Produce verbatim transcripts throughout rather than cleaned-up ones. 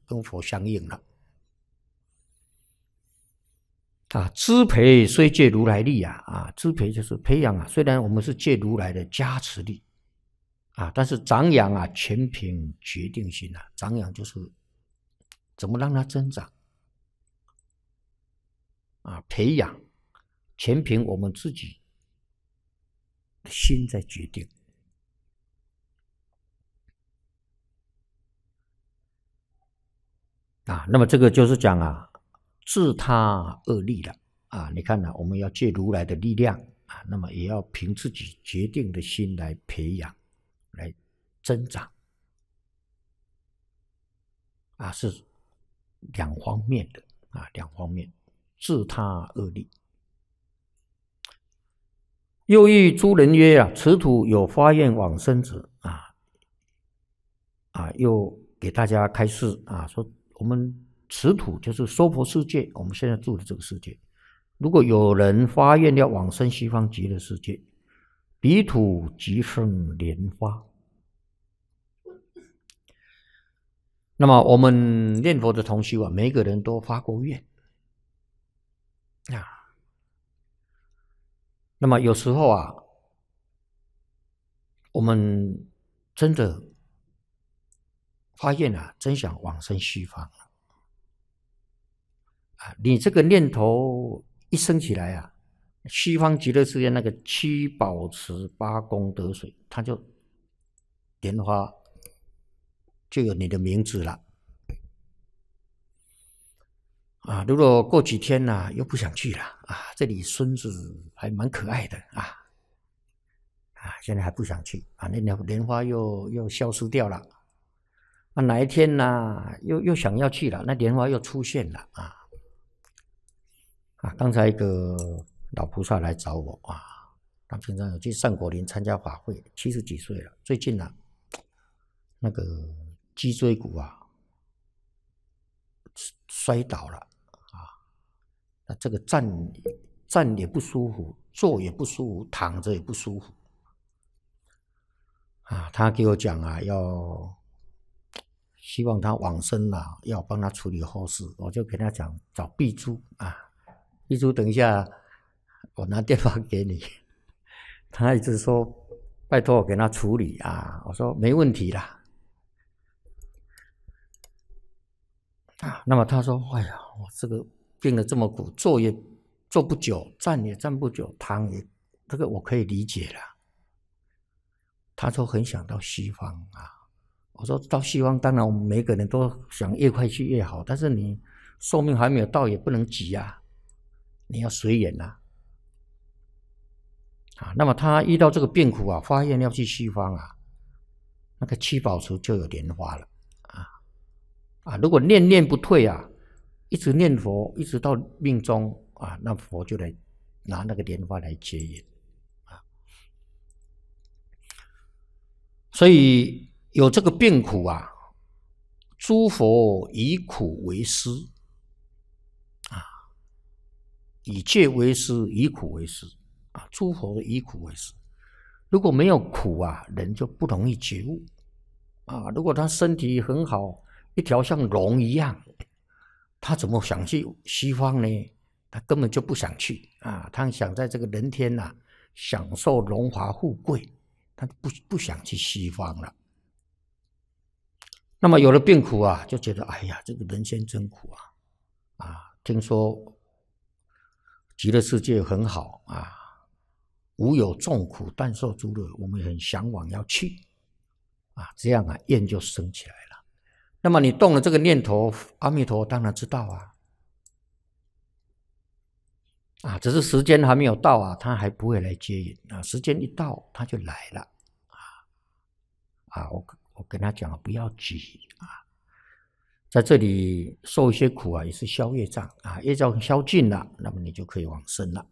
跟佛相应了。啊，滋培虽借如来力啊，啊，滋培就是培养啊。虽然我们是借如来的加持力啊，但是长养啊，全凭决定心啊。长养就是怎么让它增长啊，培养全凭我们自己的心在决定。啊，那么这个就是讲啊，自他恶力了啊！你看呢、啊，我们要借如来的力量啊，那么也要凭自己决定的心来培养，来增长啊，是两方面的啊，两方面，自他恶力。又欲诸人曰啊，此土有发愿往生者啊啊，又给大家开示啊，说。我们此土就是娑婆世界，我们现在住的这个世界。如果有人发愿要往生西方极乐世界，彼土即生莲花。那么我们念佛的同修啊，每一个人都发过愿啊。那么有时候啊，我们真的发愿啊，真想往生西方啊！你这个念头一生起来啊，西方极乐世界那个七宝池八功德水，它就莲花就有你的名字了啊！如果过几天呢、啊，又不想去了啊，这里孙子还蛮可爱的啊啊，现在还不想去啊，那莲花又又消失掉了。啊，哪一天呢、啊，又又想要去了，那莲花又出现了啊！啊，刚才一个老菩萨来找我啊，他平常有去善果林参加法会，七十几岁了，最近呢、啊，那个脊椎骨啊摔倒了啊，那这个站站也不舒服，坐也不舒服，躺着也不舒服啊。他给我讲啊，要。希望他往生了、啊，要帮他处理后事，我就跟他讲找碧珠啊，碧珠等一下我拿电话给你。他一直说拜托我给他处理啊，我说没问题啦。啊，那么他说，哎呀，我这个病得这么苦，坐也坐不久，站也站不久，躺也，这个我可以理解了。他说很想到西方啊。我说到西方，当然我们每个人都想越快去越好，但是你寿命还没有到，也不能急啊，你要随缘呐。啊，那么他遇到这个病苦啊，发愿要去西方啊，那个七宝池就有莲花了啊啊！如果念念不退啊，一直念佛，一直到命终啊，那佛就来拿那个莲花来接引啊，所以。有这个病苦啊，诸佛以苦为师啊，以戒为师，以苦为师啊，诸佛以苦为师。如果没有苦啊，人就不容易觉悟啊。如果他身体很好，一条像龙一样，他怎么想去西方呢？他根本就不想去啊，他想在这个人天呐、啊、享受荣华富贵，他不不想去西方了。那么有了病苦啊，就觉得哎呀，这个人间真苦啊！啊，听说极乐世界很好啊，无有众苦，但受诸乐，我们很向往要去啊，这样啊，愿就生起来了。那么你动了这个念头，阿弥陀当然知道啊，啊，只是时间还没有到啊，他还不会来接引啊，时间一到他就来了啊啊，我。我跟他讲不要急啊，在这里受一些苦啊，也是消业障啊，业障消尽了，那么你就可以往生了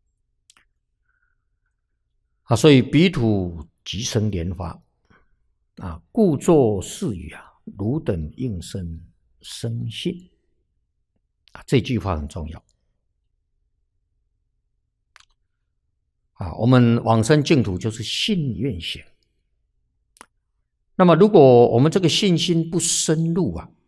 啊。所以彼土即生莲花啊，故作是语啊，汝等应生生信啊，这句话很重要啊。我们往生净土就是信愿行。那么，如果我们这个信心不深入啊，